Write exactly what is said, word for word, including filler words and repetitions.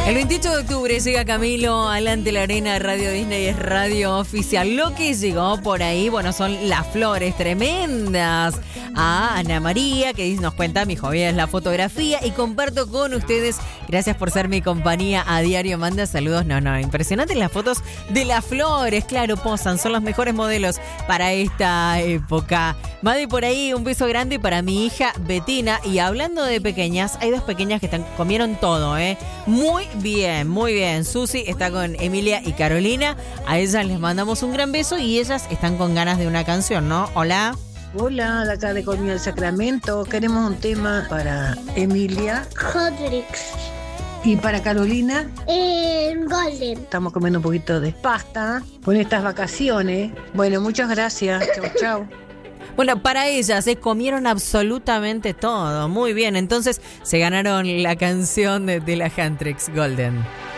El veintiocho de octubre llega Camilo Alante la Arena, Radio Disney es radio oficial. Lo que llegó por ahí, bueno, son las flores tremendas. A Ana María, que nos cuenta, mi hobby es la fotografía y comparto con ustedes. Gracias por ser mi compañía a diario. Manda saludos. No, no, impresionantes las fotos de las flores. Claro, posan, son los mejores modelos para esta época. Madi, por ahí un beso grande para mi hija Betina. Y hablando de pequeñas, hay dos pequeñas que están, comieron todo, ¿eh? Muy bien, muy bien. Susi está con Emilia y Carolina. A ellas les mandamos un gran beso y ellas están con ganas de una canción, ¿no? Hola. Hola, de acá de Colmillo del Sacramento. Queremos un tema para Emilia. Hodrix. Y para Carolina. Eh, Golden. Estamos comiendo un poquito de pasta con estas vacaciones. Bueno, muchas gracias. Chau, chau. Bueno, para ellas, ¿eh? Comieron absolutamente todo. Muy bien, entonces se ganaron la canción de, de la Huntrix Golden.